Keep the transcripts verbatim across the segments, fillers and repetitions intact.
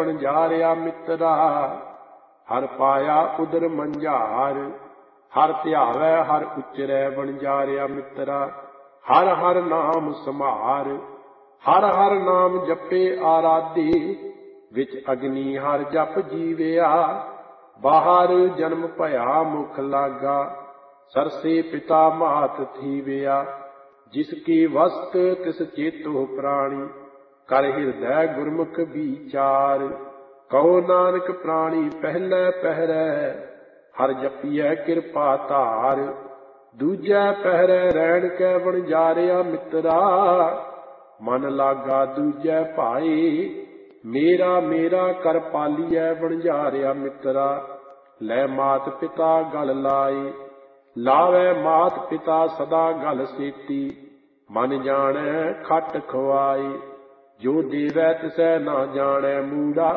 ਵਣਜਾਰਿਆ ਮਿੱਤਰਾ। ਹਰ ਪਾਇਆ ਉਦਰ ਮੰਝਾਰ, ਹਰ ਧਿਆਵੈ ਹਰ ਉਚਰੈ ਵਣਜਾਰਿਆ ਮਿੱਤਰਾ। ਹਰ ਹਰ ਨਾਮ ਸਮਾਰ, ਹਰ ਹਰ ਨਾਮ ਜਪੇ ਆਰਾਧੇ। ਵਿੱਚ ਅਗਨੀ ਹਰ ਜਪ ਜੀਵਿਆ, ਬਾਹਰ ਜਨਮ ਭਇਆ ਮੁਖ ਲਾਗਾ। ਸਰਸੇ ਪਿਤਾ ਮਾਤ ਥੀਵਿਆ, ਜਿਸ ਕੀ ਵਸਤ ਤਿਸ ਚੇਤੋ ਪ੍ਰਾਣੀ। ਕਰ ਹਿਰਦੈ ਗੁਰਮੁਖ ਵਿਚਾਰ, ਕਹੋ ਨਾਨਕ ਪ੍ਰਾਣੀ ਪਹਿਲੇ ਪਹਿਰੈ। ਹਰ ਜਪੀਐ ਕਿਰਪਾ ਧਾਰ, ਦੂਜੈ ਪਹਿਰੈ ਰਹਿਣ ਕੈ ਵਣਜਾਰਿਆ ਮਿੱਤਰਾ। ਮਨ ਲਾਗਾ ਦੂਜੈ ਭਾਏ, ਮੇਰਾ ਮੇਰਾ ਕਰ ਪਾਲੀਐ ਵਣਜਾਰਿਆ ਮਿੱਤਰਾ। ਲੈ ਮਾਤ ਪਿਤਾ ਗਲ ਲਾਏ, ਲਾਵੈ ਮਾਤ ਪਿਤਾ ਸਦਾ ਗਲ ਸੇਤੀ। ਮਨ ਜਾਣੈ ਖਟ ਖਵਾਏ, ਜੋ ਦੇਵੈ ਤਿਸੈ ਨਾ ਜਾਣੈ ਮੂੜਾ।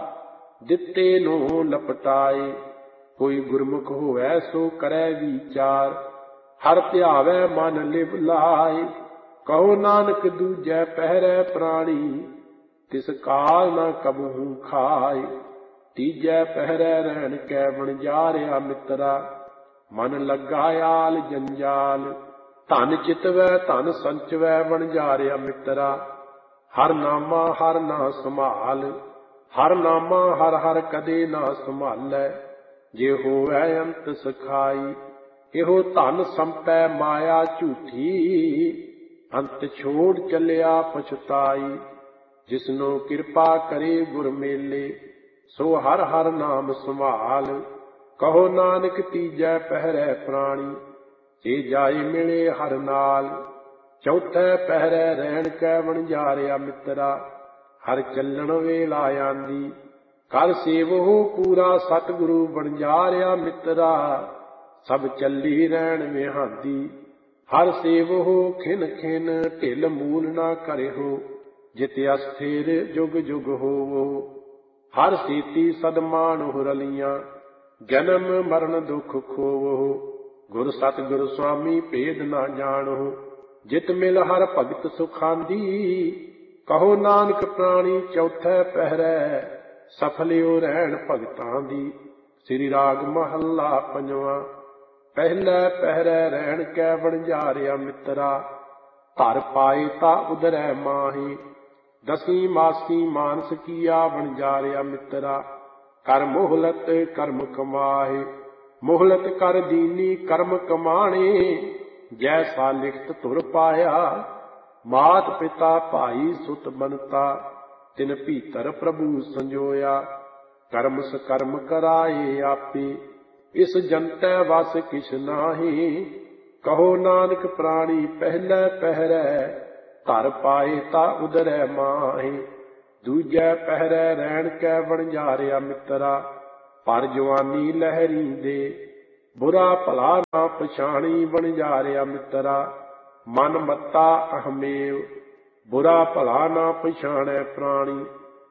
ਦਿੱਤੇ ਨੂੰ ਲਪਟਾਏ, ਕੋਈ ਗੁਰਮੁਖ ਹੋਵੈ ਸੋ ਕਰੈ ਵਿਚਾਰ। ਹਰ ਧਿਆਵੈ ਮਨ ਲਿਵ ਲਾਏ, ਕਹੋ ਨਾਨਕ ਦੂਜੈ ਪਹਿਰੈ ਪ੍ਰਾਣੀ। ਤਿਸ ਕਾਲ ਨਾ ਕਬਹੂ ਖਾਏ, ਤੀਜੈ ਪਹਿਰੈ ਰਹਿਣ ਕੈ ਵਣਜਾਰਿਆ ਮਿੱਤਰਾ। ਮਨ ਲੱਗਾ ਆਲ ਜੰਜਾਲ, ਧਨ ਚਿਤਵੈ ਧਨ ਸੰਚਵੈ ਵਣਜਾਰਿਆ ਮਿੱਤਰਾ। ਹਰ ਨਾਮਾ ਹਰ ਨਾ ਸੰਭਾਲ, ਹਰ ਨਾਮਾ ਹਰ ਹਰ ਕਦੇ ਨਾ ਸੰਭਾਲੈ। ਜੇ ਹੋਵੈ ਅੰਤ ਸਖਾਈ, ਇਹੋ ਧਨ ਸੰਪੈ ਮਾਇਆ ਝੂਠੀ। ਅੰਤ ਛੋੜ ਚੱਲਿਆ ਪਛਤਾਈ, ਜਿਸਨੂੰ ਕਿਰਪਾ ਕਰੇ ਗੁਰ ਮੇਲੇ। ਸੋ ਹਰ ਹਰ ਨਾਮ ਸੰਭਾਲ, ਕਹੋ ਨਾਨਕ ਤੀਜੈ ਪਹਿਰੈ ਪ੍ਰਾਣੀ। ਜੇ ਜਾਏ ਮਿਲੇ ਹਰ ਨਾਲ, ਚੌਥੈ ਪਹਿਰੈ ਰਹਿਣ ਕੈ ਵਣਜਾਰਿਆ ਮਿੱਤਰਾ। ਹਰ ਚੱਲਣ ਵੇਲਾ ਆਂਦੀ, ਕਰ ਸੇਵਹੁ ਪੂਰਾ ਸਤਿਗੁਰੂ ਵਣਜਾਰਿਆ ਮਿੱਤਰਾ। ਸਭ ਚੱਲੀ ਰਹਿਣ ਵਿਹਾਂਦੀ, ਹਰ ਸੇਵਹੁ ਖਿਨ ਖਿਨ। ਢਿਲ ਮੂਲ ਨਾ ਕਰਿਓ, ਜਿਤ ਅਸਥਿਰ ਜੁਗ ਜੁਗ ਹੋਵੋ। ਹਰ ਸੀਤੀ ਸਦਮਾਨੁ ਰਲੀਆਂ, ਜਨਮ ਮਰਨ ਦੁਖ ਖੋਵੋ। ਗੁਰ ਸਤਿਗੁਰ ਸੁਆਮੀ ਭੇਦ ਨਾ ਜਾਣੋ, ਜਿਤ ਮਿਲ ਹਰ ਭਗਤ ਸੁਖਾਂਦੀ। ਕਹੋ ਨਾਨਕ ਪ੍ਰਾਣੀ ਚੌਥੈ ਪਹਿਰੈ, ਸਫਲਿਓ ਰਹਿਣ ਭਗਤਾਂ ਦੀ। ਸ੍ਰੀ ਰਾਗ ਮਹੱਲਾ ਪੰਜਵਾਂ। ਪਹਿਲੇ ਪਹਿਰੈ ਰਹਿਣ ਕੈ ਵਣਜਾਰਿਆ ਮਿੱਤਰਾ। ਧਰ ਪਾਏ ਤਾ ਉਦਰੈ ਮਾਹੀ, ਦਸੀ ਮਾਸੀ ਮਾਨਸ ਕੀਆ ਵਣਜਾਰਿਆ ਮਿੱਤਰਾ। ਕਰ ਮੋਹਲਤ ਕਰਮ ਕਮਾਏ, ਮੋਹਲਤ ਕਰ ਦੀਨੀ ਕਰਮ ਕਮਾਣੇ। ਜੈਸਾ ਲਿਖਤ ਧੁਰ ਪਾਇਆ, ਮਾਤ ਪਿਤਾ ਭਾਈ ਸੁਤ ਬਨਤਾ। ਤਿਨ ਭੀਤਰ ਪ੍ਰਭੂ ਸੰਜੋਇਆ, ਕਰਮ ਸਕਰਮ ਕਰਾਏ ਆਪੇ। ਇਸ ਜੰਤੈ ਵਸ ਕਿਛ ਨਾਹੀ, ਕਹੋ ਨਾਨਕ ਪ੍ਰਾਣੀ ਪਹਿਲੇ ਪਹਿਰੈ। ਧਰ ਪਾਏ ਤਾ ਉਦਰੈ ਮਾਹੀ, ਦੂਜੈ ਪਹਿਰੈ ਰਹਿਣ ਕੈ ਵਣਜਾਰਿਆ ਮਿੱਤਰਾ। ਪਰ ਜਵਾਨੀ ਲਹਿਰੀ ਦੇ, ਬੁਰਾ ਭਲਾ ਨਾ ਪਛਾਣੀ ਵਣਜਾਰਿਆ ਮਿੱਤਰਾ। ਮਨ ਮੱਤਾ ਅਹਮੇਵ, ਬੁਰਾ ਭਲਾ ਨਾ ਪਛਾਣੈ ਪ੍ਰਾਣੀ।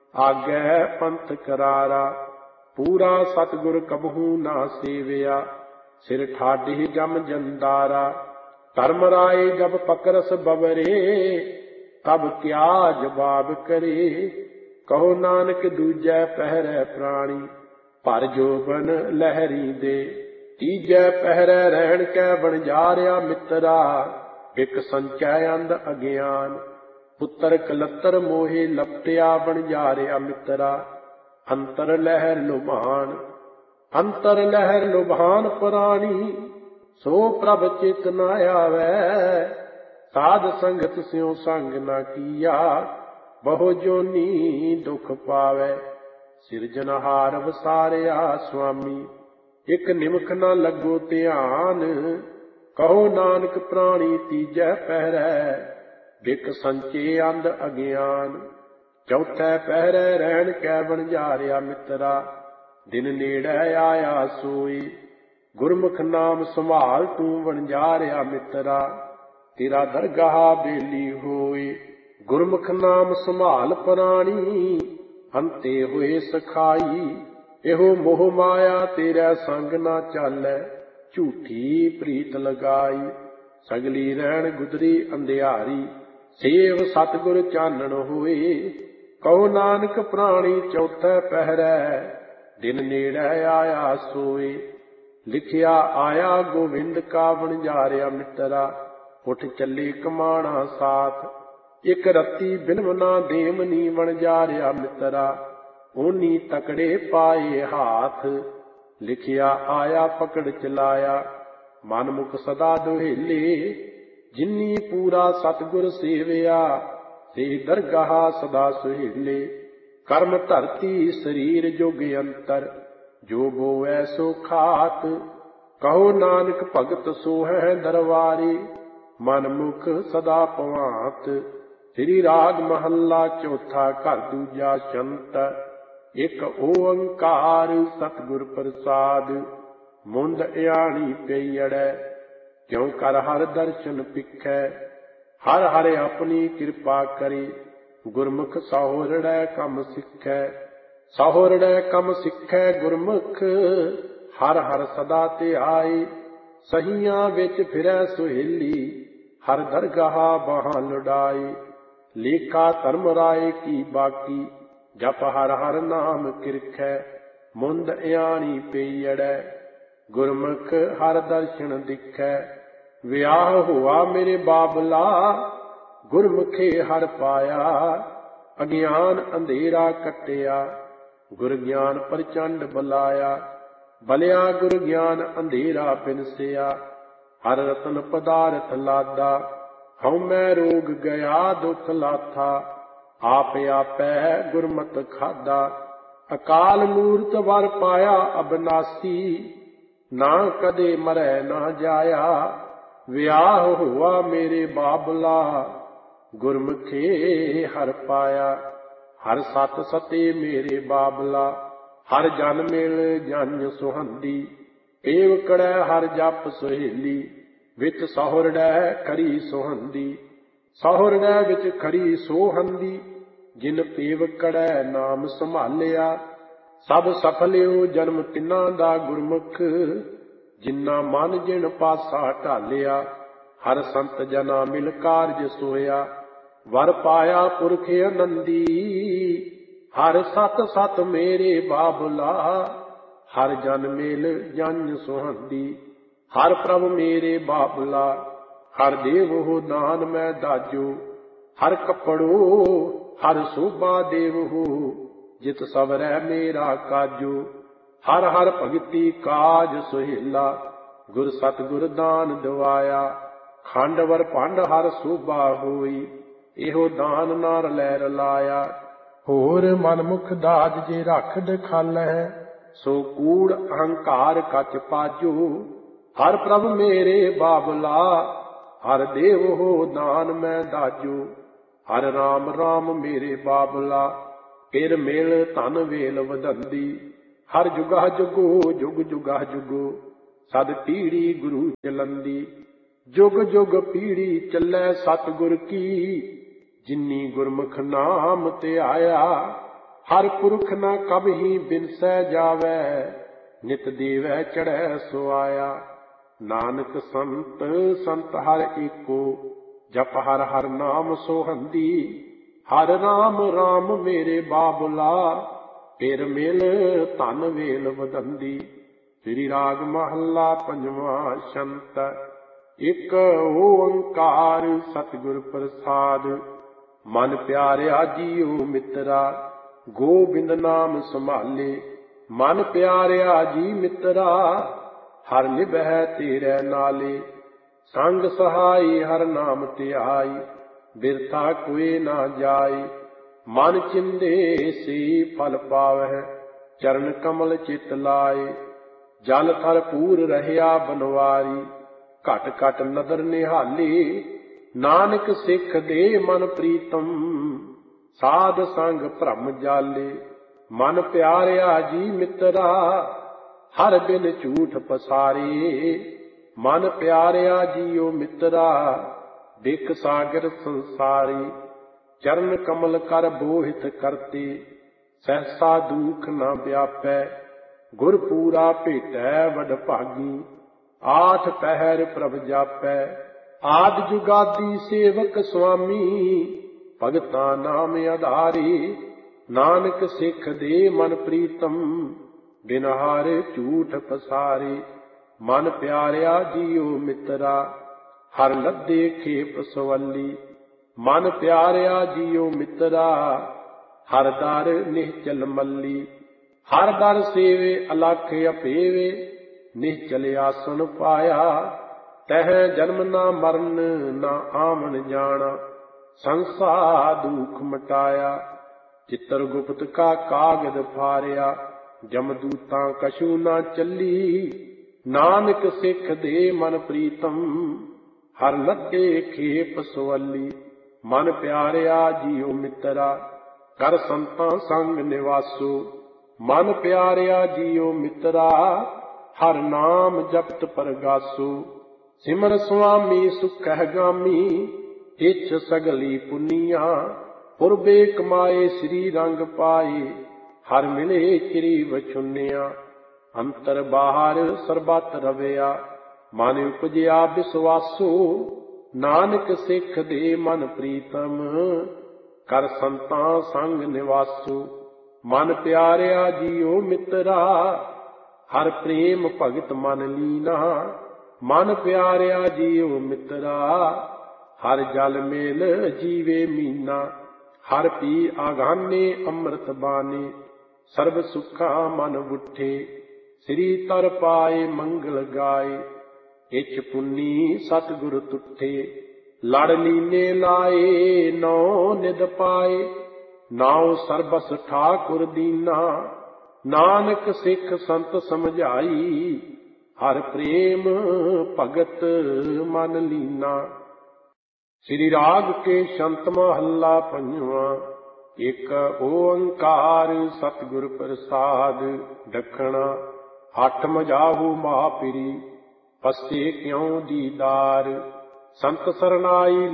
ਆਗੈ ਪੰਥ ਕਰਾਰਾ, ਪੂਰਾ ਸਤਿਗੁਰ ਕਬਹੂ ਨਾ ਸੇਵਿਆ। ਸਿਰ ਠਾਢੀ ਜਮ ਜੰਦਾਰਾ, ਧਰਮ ਰਾਏ ਜਬ ਪਕਰਸ ਬਵਰੇ। ਤਬ ਕਿਆ ਜਵਾਬ ਕਰੇ, ਕਹੋ ਨਾਨਕ ਦੂਜੈ ਪਹਿਰੈ ਪ੍ਰਾਣੀ। ਭਰ ਜੋਬਨ ਲਹਿਰੀ ਦੇ, ਤੀਜੈ ਪਹਿਰੈ ਰਹਿਣ ਕੈ ਵਣਜਾਰਿਆ ਮਿੱਤਰਾ। ਇਕ ਸੰਚੈ ਅੰਧ ਅਗਿਆਨ, ਪੁੱਤਰ ਕਲੱਤਰ ਮੋਹੇ ਲਪਟਿਆ ਵਣਜਾਰਿਆ ਮਿੱਤਰਾ। ਅੰਤਰ ਲਹਿਰ ਲੁਭਾਨ, ਅੰਤਰ ਲਹਿਰ ਲੁਭਾਨ ਪ੍ਰਾਣੀ। ਸੋ ਪ੍ਰਭ ਚਿਤ ਨ ਆਵੈ, ਸਾਧ ਸੰਗਤ ਸਿਉ ਸੰਗ ਨ ਕੀਆ। ਬਹੁ ਜੋਨੀ ਦੁਖ ਪਾਵੈ, ਸਿਰਜਨਹਾਰ ਵਸਾਰਿਆ ਸੁਆਮੀ। ਇਕ ਨਿਮਖ ਨ ਲੱਗੋ ਧਿਆਨ, ਕਹੋ ਨਾਨਕ ਪ੍ਰਾਣੀ ਤੀਜੈ ਪਹਿਰੈ। ਬਿਕ ਸੰਚੇ ਅੰਧ ਅਗਿਆਨ, ਚੌਥੈ ਪਹਿਰੈ ਰਹਿਣ ਕੈ ਵਣਜਾਰਿਆ ਮਿੱਤਰਾ। ਦਿਨ ਨੇੜੇ ਆਇਆ ਸੋਈ, ਗੁਰਮੁਖ ਨਾਮ ਸੰਭਾਲ ਤੂੰ ਵਣਜਾਰਿਆ ਮਿੱਤਰਾ। ਤੇਰਾ ਦਰਗਾਹ ਬੇਲੀ ਹੋਈ, ਗੁਰਮੁਖ ਨਾਮ ਸੰਭਾਲ ਪ੍ਰਾਣੀ। ਅੰਤੇ ਹੋਏ ਸਖਾਈ, ਇਹੋ ਮੋਹ ਮਾਇਆ ਤੇਰਾ ਸੰਗ ਨਾ ਚਾਲੈ। ਝੂਠੀ ਪ੍ਰੀਤ ਲਗਾਈ, ਸਗਲੀ ਰਹਿਣ ਗੁਦਰੀ ਅੰਧਿਆਰੀ। ਸੇਵ ਸਤਿਗੁਰ ਚਾਨਣ ਹੋਏ, ਕਹੋ ਨਾਨਕ ਪ੍ਰਾਣੀ ਚੌਥੇ ਪਹਿਰੈ, ਦਿਨ ਨੇੜੇ ਆਇਆ ਸੋਏ। ਲਿਖਿਆ ਆਇਆ ਗੋਵਿੰਦ ਕਾ ਵਣਜਾਰਿਆ ਮਿੱਤਰਾ, ਉੱਠ ਚੱਲੇ ਕਮਾਣਾ ਸਾਥ। ਇੱਕ ਰੱਤੀ ਬਿਨਮ ਨਾ ਦੇਮਨੀ ਵਣਜਾਰਿਆ ਮਿੱਤਰਾ, ਓਨੀ ਤਕੜੇ ਪਾਏ ਹਾਥ। ਲਿਖਿਆ ਆਇਆ ਪਕੜ ਚਲਾਇਆ, ਮਨ ਮੁਖ ਸਦਾ ਦੁਹੇਲੇ। ਜਿਨੀ ਪੂਰਾ ਸਤਿਗੁਰ ਸੇਵਿਆ, ਤੇ ਦਰਗਾਹ ਸਦਾ ਸੁਹੇਲੇ। ਕਰਮ ਧਰਤੀ ਸਰੀਰ ਜੁਗ ਅੰਤਰ, ਜੋ ਬੋਵੈ ਸੋ ਖਾਤ। ਕਹੋ ਨਾਨਕ ਭਗਤ ਸੋ ਹੈ ਦਰਬਾਰੀ, ਮਨ ਮੁਖ ਸਦਾ ਭਵਾਤ। ਸ੍ਰੀ ਰਾਗ ਮਹੱਲਾ ਚੌਥਾ, ਘਰ ਦੂਜਾ ਸ਼ੰਤ। ਇੱਕ ਓੰਕਾਰ ਸਤਿਗੁਰ ਪ੍ਰਸਾਦ, ਮੁੰਦ ਇਆਣੀ ਪਈੜੈ। ਕਿਉ ਕਰ ਹਰ ਦਰਸ਼ਨ ਪਿਖੈ, ਹਰ ਹਰ ਆਪਣੀ ਕਿਰਪਾ ਕਰੀ। ਗੁਰਮੁਖ ਸਹੁਰੜੈ ਕੰਮ ਸਿੱਖੈ, ਸਹੁਰੜੈ ਕੰਮ ਸਿੱਖੈ ਗੁਰਮੁਖ। ਹਰ ਹਰ ਸਦਾ ਧਿਆਈ, ਸਹੀਆਂ ਵਿੱਚ ਫਿਰੈ ਸੁਹੇਲੀ। ਹਰ ਦਰਗਾਹ ਬਾਹਾਂ ਲੁਡਾਈ, ਲੇਖਾ ਧਰਮ ਰਾਏ ਕੀ ਬਾਕੀ। ਜਪ ਹਰ ਹਰ ਨਾਮ ਕਿਰਖੈ, ਮੁੰਦ ਇਆਣੀ ਪਈੜੈ। ਗੁਰਮੁਖ ਹਰ ਦਰਸ਼ਨ ਦਿਖੈ, ਵਿਆਹ ਹੋਆ ਮੇਰੇ ਬਾਬਲਾ। ਗੁਰਮੁਖੇ ਹਰ ਪਾਇਆ, ਅਗਿਆਨ ਅੰਧੇਰਾ ਕੱਟਿਆ। ਗੁਰ ਗਿਆਨ ਪ੍ਰਚੰਡ ਬਲਾਇਆ, ਬਲਿਆ ਗੁਰ ਗਿਆਨ ਅੰਧੇਰਾ ਬਿਨਸਿਆ। ਹਰ ਰਤਨ ਪਦਾਰਥ ਲਾਦਾ, ਹਉਮੈ ਰੋਗ ਗਿਆ ਦੁਖ ਲਾਥਾ। ਆਪ ਆਪੈ ਗੁਰਮਤਿ ਖਾਦਾ, ਅਕਾਲ ਮੂਰਤ ਵਰ ਪਾਇਆ ਅਬਨਾਸੀ। ਨਾ ਕਦੇ ਮਰੈ ਨਾ ਜਾਇਆ, ਵਿਆਹ ਹੋਆ ਮੇਰੇ ਬਾਬਲਾ। ਗੁਰਮੁਖੇ ਹਰ ਪਾਇਆ, ਹਰ ਸਤ ਸਤੇ ਮੇਰੇ ਬਾਬਲਾ। ਹਰ ਜਨ ਮਿਲ ਜਨ ਸੁਹੰਦੀ, ਏਵਕੜੈ ਹਰ ਜਪ ਸੁਹੇਲੀ। ਵਿੱਚ ਸਹੁਰੜੈ ਖਰੀ ਸੁਹੰਦੀ, ਸਹੁਰੜੈ ਵਿੱਚ ਖਰੀ ਸੋਹੰਦੀ। ਜਿਨ ਪੇਵਕੜੈ ਨਾਮ ਸੰਭਾਲਿਆ, ਸਭ ਸਫਲਿਓ ਜਨਮ ਤਿੰਨਾਂ ਦਾ ਗੁਰਮੁਖ। ਜਿਨਾ ਮਨ ਜਿਨ ਪਾਸਾ ਢਾਲਿਆ, ਹਰ ਸੰਤ ਜਨਾ ਮਿਲ ਕਾਰਜ ਸੋਇਆ। ਵਰ ਪਾਇਆ ਪੁਰਖ ਆਨੰਦੀ, ਹਰ ਸਤ ਸਤ ਮੇਰੇ ਬਾਬਲਾ। ਹਰ ਜਨ ਮੇਲ ਜਨ ਸੁਹੰਦੀ, ਹਰ ਪ੍ਰਭ ਮੇਰੇ ਬਾਬਲਾ। ਹਰ ਦੇਵੋ ਨਾਨ ਮੈਂ ਦਾਜੋ, ਹਰ ਕੱਪੜੋ ਹਰ ਸੋਭਾ ਦੇਵੋ। ਜਿਤ ਸਵਰੈ ਮੇਰਾ ਕਾਜੋ, ਹਰ ਹਰ ਭਗਤੀ ਕਾਜ ਸੁਹੇਲਾ। ਗੁਰ ਸਤਿਗੁਰ ਦਾਨ ਦਿਵਾਇਆ, ਖੰਡ ਵਰ ਭੰਡ ਹਰ ਸੋਭਾ ਹੋਈ। ਇਹੋ ਦਾਨ ਨਾ ਰਲੈ ਰਲਾਇਆ। ਹੋਰ ਮਨਮੁਖ ਦਾਜ ਜੇ ਰੱਖ ਦਿਖਾਲੈ, ਸੋ ਕੂੜ ਅਹੰਕਾਰ ਕਚ ਪਾਜੋ। ਹਰ ਪ੍ਰਭ ਮੇਰੇ ਬਾਬਲਾ, ਹਰ ਦੇਵ ਹੋ ਦਾਨ ਮੈਂ ਦਾਜੋ। ਹਰ ਰਾਮ ਰਾਮ ਮੇਰੇ ਬਾਬਲਾ, ਫਿਰ ਮਿਲ ਧਨ ਵੇਲ ਵਧੰਦੀ। ਹਰ ਜੁਗਾ ਜੁਗੋ ਜੁਗ ਜੁਗਾ ਜੁਗੋ, ਸਦ ਪੀੜੀ ਗੁਰੂ ਚਲੰਦੀ। ਜੁਗ ਜੁਗ ਪੀੜੀ ਚੱਲੈ ਸਤਿਗੁਰ ਕੀ, ਜਿਨੀ ਗੁਰਮੁਖ ਨਾਮ ਧਿਆਇਆ। ਹਰ ਪੁਰਖ ਨਾ ਕਬਹੀ ਬਿਨਸੈ ਜਾਵੈ, ਨਿਤ ਦੇਵੈ ਚੜ੍ਹੈ ਸੁਆਇਆ। ਨਾਨਕ ਸੰਤ ਸੰਤ ਹਰ ਏਕੋ, ਜਪ ਹਰ ਹਰ ਨਾਮ ਸੋਹੰਦੀ। ਹਰ ਰਾਮ ਰਾਮ ਮੇਰੇ ਬਾਬਲਾ, ਫਿਰ ਮਿਲ ਧਨ ਵੇਲ ਵਧੰਦੀ। ਸ੍ਰੀ ਰਾਗ ਮਹੱਲਾ ਪੰਜਵਾਂ ਸ਼ੰਤ। ਇੱਕ ਓੰਕਾਰ ਸਤਿਗੁਰ ਪ੍ਰਸਾਦ, ਮਨ ਪਿਆਰਿਆ ਜੀਉ ਮਿੱਤਰਾ। ਗੋਬਿੰਦ ਨਾਮ ਸੰਭਾਲੇ, ਮਨ ਪਿਆਰਿਆ ਜੀ ਮਿੱਤਰਾ। ਹਰ ਨਿਭੈ ਤੇਰੇ ਨਾਲੇ, ਸੰਗ ਸਹਾਈ ਹਰ ਨਾਮ ਧਿਆਈ। ਬਿਰਥਾ ਕੋਇ ਨਾ ਜਾਈ, ਮਨ ਚਿੰਦੇ ਸੀ ਫਲ ਪਾਵਹਿ। ਚਰਨ ਕਮਲ ਚਿਤ ਲਾਏ, ਜਲ ਥਲ ਪੂਰ ਰਹਿਆ ਬਨਵਾਰੀ। ਘਟ ਘਟ ਨਦਰ ਨਿਹਾਲੀ, ਨਾਨਕ ਸਿੱਖ ਦੇ ਮਨ ਪ੍ਰੀਤਮ। ਸਾਧ ਸੰਗ ਭ੍ਰਮ ਜਾਲੇ, ਮਨ ਪਿਆਰਿਆ ਜੀ ਮਿੱਤਰਾ। ਹਰ ਬਿਨ ਝੂਠ ਪਸਾਰੇ, ਮਨ ਪਿਆਰਿਆ ਜੀਓ ਮਿੱਤਰਾ। ਬਿਕ ਸਾਗਰ ਸੰਸਾਰੀ, ਚਰਨ ਕਮਲ ਕਰ ਬੋਹਿਤ ਕਰਤੇ। ਸਹਿਸਾ ਦੁਖ ਨਾ ਵਿਆਪੈ, ਗੁਰ ਪੂਰਾ ਭੇਟੈ ਵਡ ਭਾਗੀ। ਆਠ ਪਹਿਰ ਪ੍ਰਭ ਜਾਪੈ, ਆਦਿ ਜੁਗਾਦੀ ਸੇਵਕ ਸੁਆਮੀ। ਭਗਤਾਂ ਨਾਮ ਆਧਾਰੀ, ਨਾਨਕ ਸਿੱਖ ਦੇ ਮਨ ਪ੍ਰੀਤਮ, ਬਿਨ ਹਾਰੇ ਝੂਠ ਪਸਾਰੇ। ਮਨ ਪਿਆਰਿਆ ਜੀਉ ਮਿੱਤਰਾ, ਹਰ ਲੱਦੇ ਖੇਪ ਸਵੱਲੀ। ਮਨ ਪਿਆਰਿਆ ਜੀਉ ਮਿੱਤਰਾ, ਹਰ ਦਰ ਨਿਹਚਲ ਮੱਲੀ। ਹਰ ਦਰ ਸੇਵੇ ਅਲਖ ਅਪੇਵੇ, ਨਿਹਚਲ ਆਸਣ ਪਾਇਆ। ਤਹ ਜਨਮ ਨਾ ਮਰਨ, ਨਾ ਆਵਣ ਜਾਣਾ, ਸੰਸਾਰ ਦੁਖ ਮਟਾਇਆ। ਚਿੱਤਰ ਗੁਪਤ ਕਾ ਕਾਗਦ ਫਾਰਿਆ, ਜਮਦੂਤਾਂ ਕਛੂ ਨਾ ਚੱਲੀ। ਨਾਨਕ ਸਿੱਖ ਦੇ ਮਨ ਪ੍ਰੀਤਮ, ਹਰ ਲੱਗੇ ਖੇਪ ਸਵੱਲੀ। ਮਨ ਪਿਆਰਿਆ ਜੀਉ ਮਿੱਤਰਾ, ਕਰ ਸੰਤਾਂ ਸੰਗ ਨਿਵਾਸੋ। ਮਨ ਪਿਆਰਿਆ ਜੀਉ ਮਿੱਤਰਾ, ਹਰ ਨਾਮ ਜਪਤ ਪਰਗਾਸੋ। ਸਿਮਰ ਸੁਆਮੀ ਸੁਖਹਿ ਗਾਮੀ, ਇਛ ਸਗਲੀ ਪੁਨੀਆਂ। ਪੁਰਬੇ ਕਮਾਏ ਸ੍ਰੀ ਰੰਗ ਪਾਏ, ਹਰ ਮਿਲੇ ਚਿਰੀ ਵਛੁੰਨਿਆ। ਅੰਤਰ ਬਾਹਰ ਸਰਬਤ ਰਵਿਆ, ਮਨ ਉਪਜਿਆ ਵਿਸਵਾਸੋ। ਨਾਨਕ ਸਿੱਖ ਦੇ ਮਨ ਪ੍ਰੀਤਮ, ਕਰ ਸੰਤਾਂ ਸੰਗ ਨਿਵਾਸੋ। ਮਨ ਪਿਆਰਿਆ ਜੀਉ ਮਿੱਤਰਾ, ਹਰ ਪ੍ਰੇਮ ਭਗਤ ਮਨ ਲੀਨਾ। ਮਨ ਪਿਆਰਿਆ ਜੀਉ ਮਿੱਤਰਾ, ਹਰ ਜਲ ਮੇਲ ਜੀਵੇ ਮੀਨਾ। ਹਰ ਪੀ ਆਗਾਨੇ ਅੰਮ੍ਰਿਤ ਬਾਣੀ, ਸਰਬ ਸੁਖਾ ਮਨ ਬੁੱਠੇ। ਸ੍ਰੀ ਤਰ ਪਾਏ ਮੰਗਲ ਗਾਏ, ਇਛ ਪੁੰਨੀ ਸਤਿਗੁਰ ਤੁਠੇ। ਲੜ ਲੀਨੇ ਲਾਏ ਨੌ ਨਿਧ ਪਾਏ, ਨਾਉ ਸਰਬਸ ਠਾਕੁਰ ਦੀਨਾ। ਨਾਨਕ ਸਿੱਖ ਸੰਤ ਸਮਝਾਈ, ਹਰ ਪ੍ਰੇਮ ਭਗਤ ਮਨ ਲੀਨਾ। ਸ੍ਰੀ ਰਾਗ ਕੇ ਸ਼ੰਤ ਮਹੱਲਾ ਪੰਜਵਾਂ। ਇਕ ਓੰਕਾਰ ਸਤਿਗੁਰ ਪ੍ਰਸਾਦ, ਡਖਣਾ ਹੱਠ ਮਜਾਹੂ ਮਹਾਪਿਰੀ। ਪਸੇ ਕਿਉ ਦੀਦਾਰ, ਸੰਤ ਸਰਨਾਈ